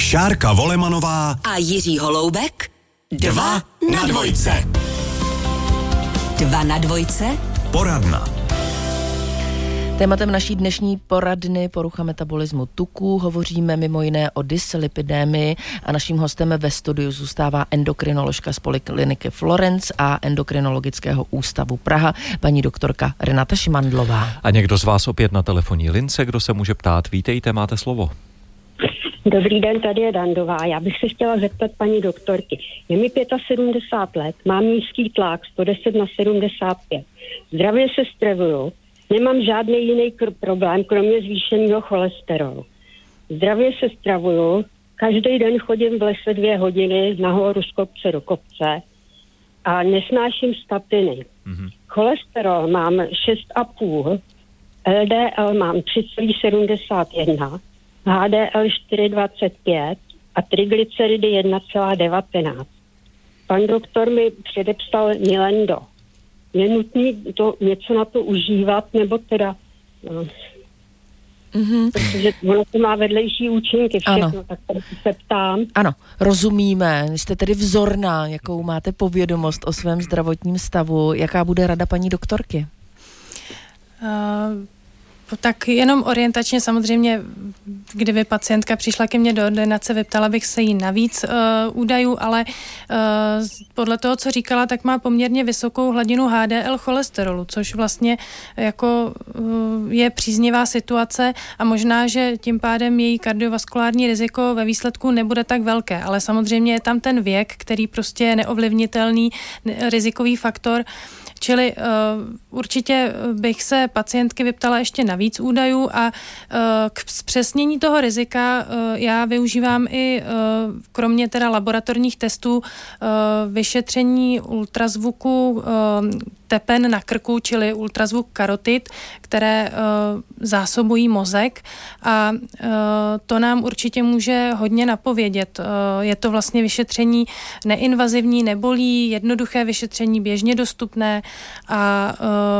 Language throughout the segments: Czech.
Šárka Volemanová a Jiří Holoubek 2 na dvojce. 2 na dvojce? Poradna. Tématem naší dnešní poradny porucha metabolismu tuku hovoříme mimo jiné o dyslipidémii a naším hostem ve studiu zůstává endokrinoložka z Polikliniky Florence a Endokrinologického ústavu Praha, paní doktorka Renata Šimandlová. A někdo z vás opět na telefonní lince, kdo se může ptát? Vítejte, máte slovo. Dobrý den, tady je Dandová. Já bych se chtěla zeptat paní doktorky. Je mi 75 let, mám nízký tlak 110 na 75. Zdravě se stravuju, nemám žádný jiný problém, kromě zvýšeného cholesterolu. Zdravě se stravuju, každý den chodím v lese 2 hodiny nahoru z kopce do kopce a nesnáším statiny. Cholesterol mám 6,5, LDL mám 3,71, HDL 4,25 a triglyceridy 1,19. Pan doktor mi předepsal Nilendo. Je nutné to něco na to užívat, nebo teda... Protože ono to má vedlejší účinky všechno, tak se ptám. Ano, rozumíme. Jste tedy vzorná, jakou máte povědomost o svém zdravotním stavu. Jaká bude rada paní doktorky? Tak jenom orientačně samozřejmě, kdyby pacientka přišla ke mně do ordinace, vyptala bych se jí na víc údajů, ale podle toho, co říkala, tak má poměrně vysokou hladinu HDL cholesterolu, což vlastně jako je příznivá situace a možná, že tím pádem její kardiovaskulární riziko ve výsledku nebude tak velké, ale samozřejmě je tam ten věk, který prostě je neovlivnitelný rizikový faktor. Čili určitě bych se pacientky vyptala ještě na víc údajů a k zpřesnění toho rizika já využívám i kromě teda laboratorních testů vyšetření ultrazvuku tepen na krku, čili ultrazvuk karotid, které zásobují mozek a to nám určitě může hodně napovědět. Je to vlastně vyšetření neinvazivní, nebolí, jednoduché vyšetření, běžně dostupné a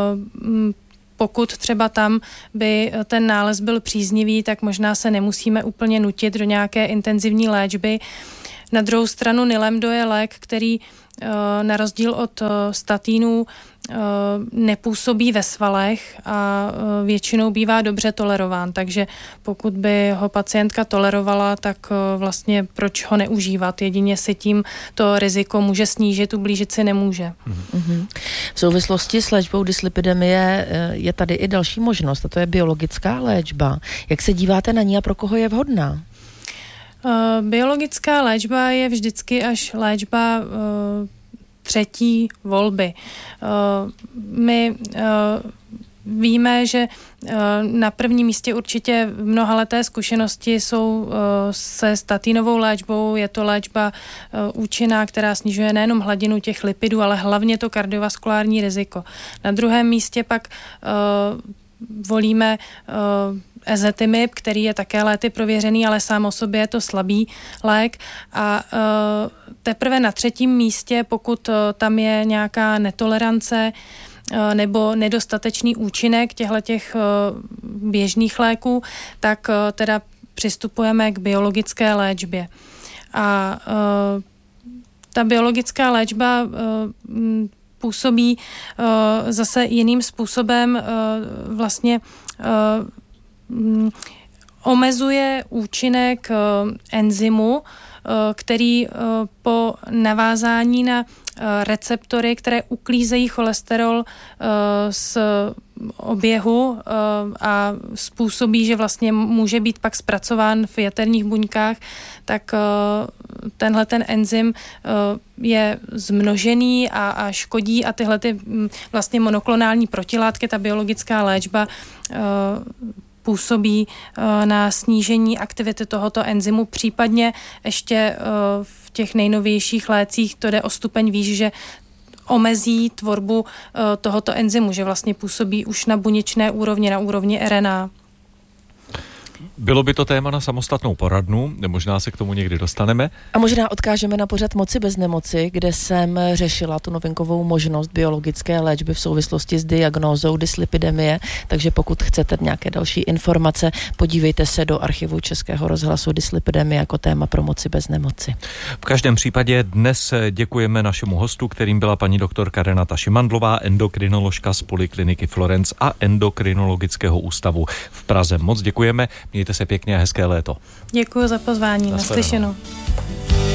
pokud třeba tam by ten nález byl příznivý, tak možná se nemusíme úplně nutit do nějaké intenzivní léčby. Na druhou stranu Nilemdo je lék, který na rozdíl od statínů nepůsobí ve svalech a většinou bývá dobře tolerován, takže pokud by ho pacientka tolerovala, tak vlastně proč ho neužívat? Jedině si tím to riziko může snížit, ublížit si nemůže. V souvislosti s léčbou dyslipidemie je tady i další možnost, a to je biologická léčba. Jak se díváte na ní a pro koho je vhodná? Biologická léčba je vždycky až léčba třetí volby. My víme, že na prvním místě určitě mnohaleté zkušenosti jsou se statinovou léčbou. Je to léčba účinná, která snižuje nejenom hladinu těch lipidů, ale hlavně to kardiovaskulární riziko. Na druhém místě pak volíme ezetimibe, který je také léty prověřený, ale sám o sobě je to slabý lék a teprve na třetím místě, pokud tam je nějaká netolerance nebo nedostatečný účinek těchto běžných léků, tak teda přistupujeme k biologické léčbě. A ta biologická léčba působí zase jiným způsobem, vlastně omezuje účinek enzymu, který po navázání na receptory, které uklízejí cholesterol z oběhu a způsobí, že vlastně může být pak zpracován v jaterních buňkách, tak tenhle ten enzym je zmnožený a škodí a tyhle ty vlastně monoklonální protilátky, ta biologická léčba působí na snížení aktivity tohoto enzymu, případně ještě v těch nejnovějších lécích to jde o stupeň výš, že omezí tvorbu tohoto enzymu, že vlastně působí už na buněčné úrovni, na úrovni RNA. Bylo by to téma na samostatnou poradnu, možná se k tomu někdy dostaneme. A možná odkážeme na pořad Moci bez nemoci, kde jsem řešila tu novinkovou možnost biologické léčby v souvislosti s diagnózou dyslipidemie, takže pokud chcete nějaké další informace, podívejte se do archivu Českého rozhlasu dyslipidemie jako téma pro Moci bez nemoci. V každém případě dnes děkujeme našemu hostu, kterým byla paní doktorka Renata Šimandlová, endokrinoložka z Polikliniky Florence a Endokrinologického ústavu v Praze. Moc děkujeme, mějte se pěkně a hezké léto. Děkuji za pozvání, naslyšenou.